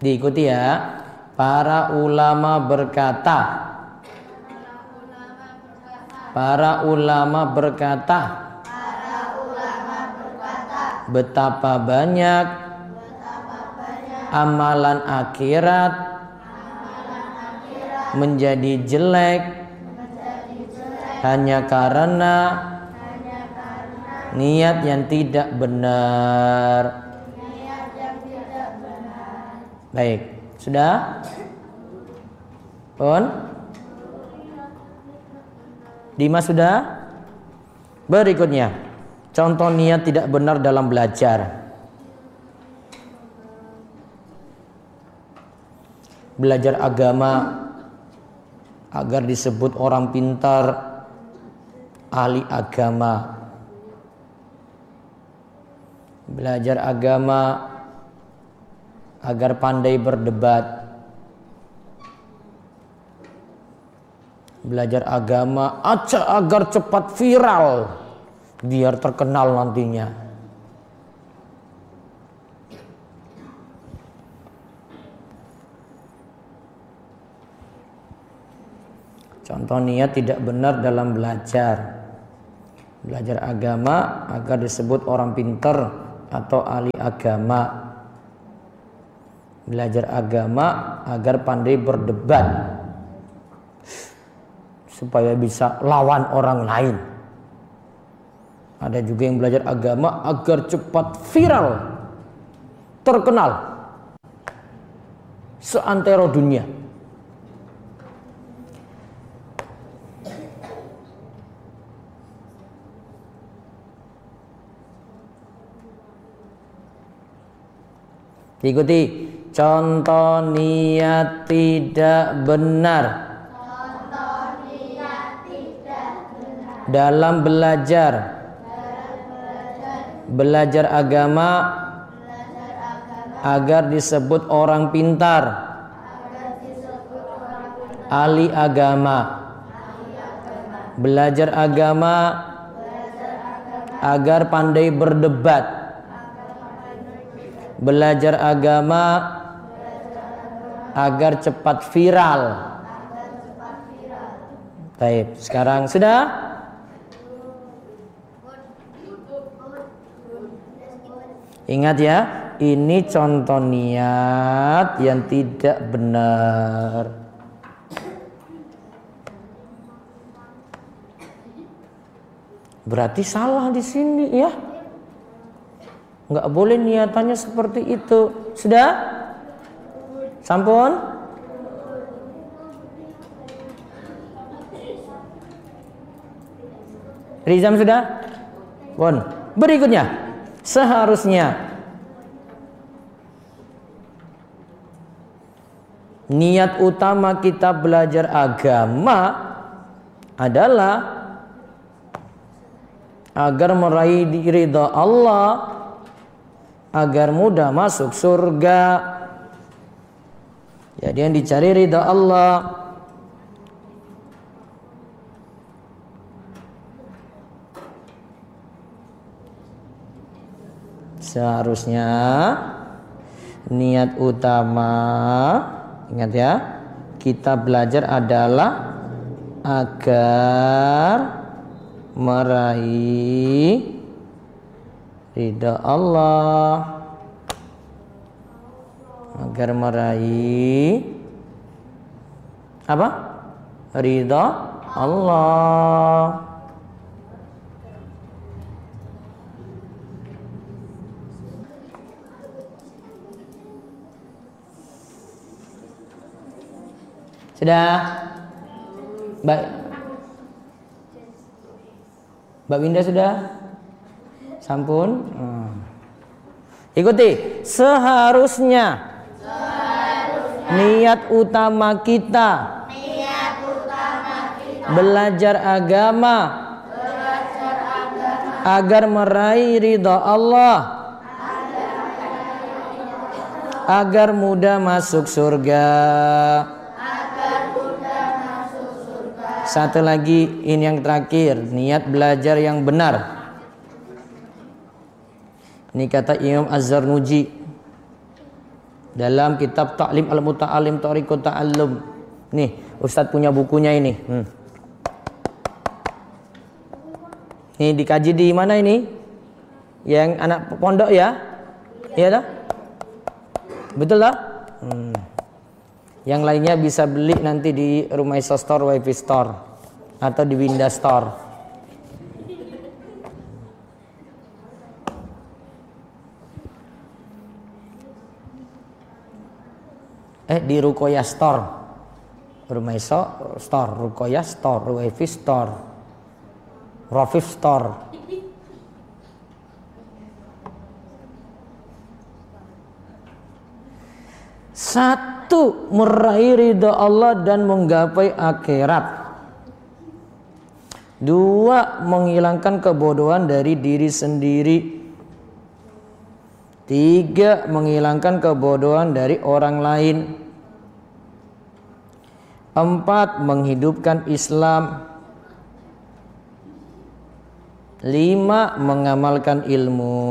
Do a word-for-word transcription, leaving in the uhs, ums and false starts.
Diikuti ya. Para ulama berkata. Para ulama berkata. Para ulama berkata. Betapa banyak, Betapa banyak amalan akhirat, amalan akhirat menjadi jelek, menjadi jelek hanya karena hanya karena niat yang tidak benar. niat yang tidak benar. Baik, sudah? Pun? Dimas sudah? Berikutnya, contoh niat tidak benar dalam belajar. Belajar agama agar disebut orang pintar, ahli agama. Belajar agama agar pandai berdebat. Belajar agama aja agar cepat viral, biar terkenal nantinya. Contoh niat tidak benar dalam belajar. Belajar agama agar disebut orang pintar atau ahli agama. Belajar agama agar pandai berdebat, supaya bisa lawan orang lain. Ada juga yang belajar agama agar cepat viral, terkenal seantero dunia. Diikuti. Contoh niat tidak benar Contoh niat tidak benar dalam belajar. dalam belajar Belajar agama belajar agama agar disebut orang pintar, agar disebut orang pintar, ahli agama. ahli agama. Belajar agama Belajar agama agar pandai berdebat. Belajar agama agar cepat viral. agar cepat viral. Baik, sekarang sudah? Ingat ya, ini contoh niat yang tidak benar. Berarti salah di sini ya. Nggak boleh niatannya seperti itu. Sudah? Sampun? Rizam sudah? Pun. Berikutnya, seharusnya niat utama kita belajar agama adalah agar meraih ridha Allah, agar mudah masuk surga. Jadi yang dicari ridha Allah. Seharusnya niat utama, ingat ya, kita belajar adalah agar meraih ridha Allah, agar meraih apa? Ridha Allah. Sudah? Mbak Mbak Winda sudah? Sampun? Hmm. Ikuti. Seharusnya, Seharusnya niat utama kita, niat utama kita belajar agama, belajar agama agar meraih ridha Allah, agar mudah masuk surga. Satu lagi, ini yang terakhir, niat belajar yang benar. Ini kata Imam Az-Zarnuji, dalam kitab Ta'lim al-Muta'allim Thariqut Ta'allum. Nih, Ustadz punya bukunya ini. Hmm. Ini dikaji di mana ini? Yang anak pondok ya? Iya dah? Betul lah? Hmm. Yang lainnya bisa beli nanti di Rumaiso Store, Wifi Store, atau di Winda Store. Eh di Rukoya Store, Rumaiso Store, Rukoya Store, Wifi Store, Rafif Store. Satu, meraih ridha Allah dan menggapai akhirat. Dua, menghilangkan kebodohan dari diri sendiri. Tiga, menghilangkan kebodohan dari orang lain. Empat, menghidupkan Islam. Lima, mengamalkan ilmu.